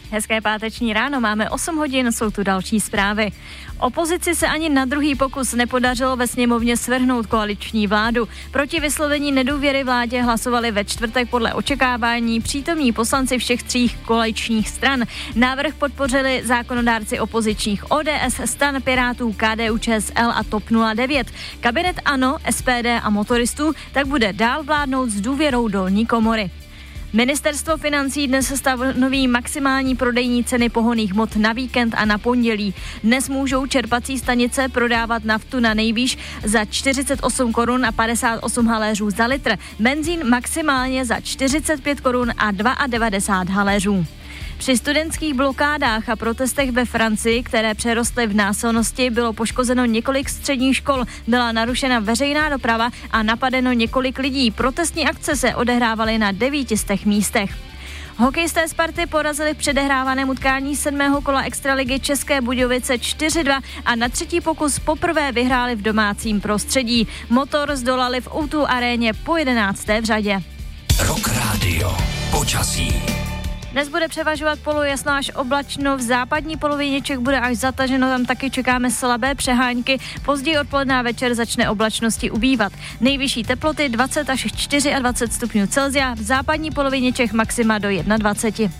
Hezké páteční ráno, máme 8 hodin, jsou tu další zprávy. Opozici se ani na druhý pokus nepodařilo ve sněmovně svrhnout koaliční vládu. Proti vyslovení nedůvěry vládě hlasovali ve čtvrtek podle očekávání přítomní poslanci všech 3 koaličních stran. Návrh podpořili zákonodárci opozičních ODS, STAN, Pirátů, KDU-ČSL a TOP 09. Kabinet ANO, SPD a motoristů tak bude dál vládnout s důvěrou dolní komory. Ministerstvo financí dnes stanoví maximální prodejní ceny pohonných hmot na víkend a na pondělí. Dnes můžou čerpací stanice prodávat naftu na nejvýš za 48 korun a 58 haléřů za litr, benzín maximálně za 45 korun a 92 haléřů. Při studentských blokádách a protestech ve Francii, které přerostly v násilnosti, bylo poškozeno několik středních škol, byla narušena veřejná doprava a napadeno několik lidí. Protestní akce se odehrávaly na 900 místech. Hokejisté Sparty porazili v předehrávaném utkání 7. kola extraligy České Budějovice 4-2 a na třetí pokus poprvé vyhráli v domácím prostředí. Motor zdolali v O2 aréně po 11. v řadě. Rock Radio. Počasí. Dnes bude převažovat polojasno až oblačno, v západní polovině Čech bude až zataženo, tam taky čekáme slabé přehánky, později odpoledne a večer začne oblačnosti ubývat. Nejvyšší teploty 20 až 24 stupňů Celsia, v západní polovině Čech maxima do 21.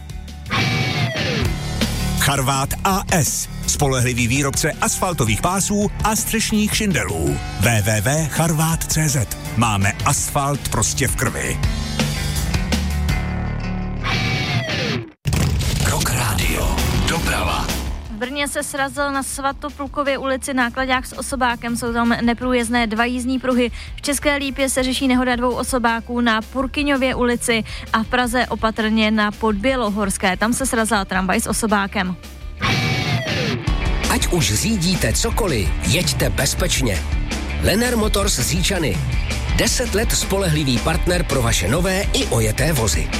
Charvát AS, spolehlivý výrobce asfaltových pásů a střešních šindelů. www.charvát.cz. Máme asfalt prostě v krvi. Rock Radio. Doprava. V Brně se srazil na Svatoplukově ulici náklaďák s osobákem, jsou tam neprůjezdné 2 jízdní pruhy. V České Lípě se řeší nehoda 2 osobáků na Purkyňově ulici a v Praze opatrně na Podbělohorské. Tam se srazila tramvaj s osobákem. Ať už řídíte cokoliv, jeďte bezpečně. Lenner Motors z Říčany. 10 let spolehlivý partner pro vaše nové i ojeté vozy.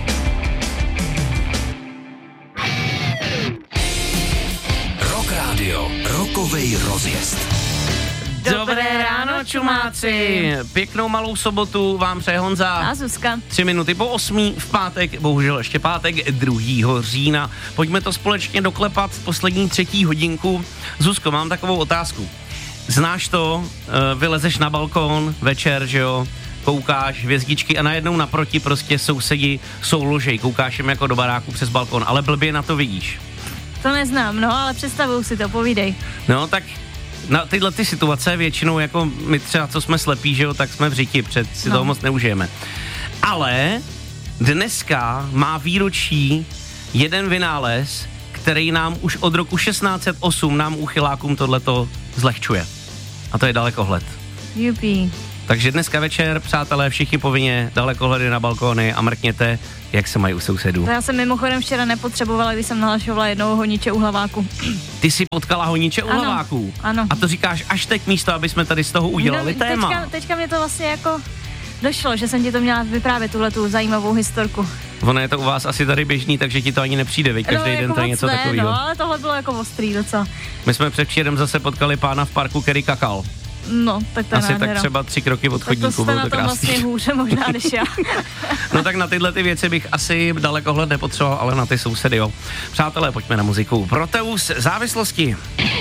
Rokovej rozjezd. Dobré ráno, čumáci. Pěknou malou sobotu vám přeje Honza a Zuzka. 3 minuty po 8 v pátek, bohužel ještě pátek 2. října. Pojďme to společně doklepat poslední 3. hodinku. Zuzko, mám takovou otázku. Znáš to, vylezeš na balkón večer, že jo, koukáš hvězdičky a najednou naproti prostě sousedi souložej, koukáš jim jako do baráku přes balkón, ale blbě na to vidíš. To neznám, no, ale představuju si to, povídej. No, tak na tyhle ty situace většinou, jako my třeba, co jsme slepí, že jo, tak jsme v řiti, si toho moc neužijeme. Ale dneska má výročí jeden vynález, který nám už od roku 1608 nám uchylákům tohleto zlehčuje. A to je dalekohled. Jupi. Takže dneska večer, přátelé, všichni povinně dalekohledy na balkóny a mrkněte, jak se mají u sousedů. To já jsem mimochodem včera nepotřebovala, když jsem nahlašovala jednoho honiče u hlaváku. Ty jsi potkala honiče u hlaváků? Ano. A to říkáš až teď místo, aby jsme tady z toho udělali téma. Teďka mě to vlastně jako došlo, že jsem ti to měla vyprávět, tuhletu zajímavou historku. Ono je to u vás asi tady běžný, takže ti to ani nepřijde, veď každý den to je něco takového. No, ale tohle bylo jako ostrý docela. My jsme předvčírem zase potkali pána v parku, který kakal. No, tak to je asi nádhera. Tak třeba 3 kroky od chodníku, bylo to krásný. Vlastně hůře možná než já. No tak na tyhle ty věci bych asi dalekohled nepotřeboval, ale na ty sousedy, jo. Přátelé, pojďme na muziku. Proteus závislosti.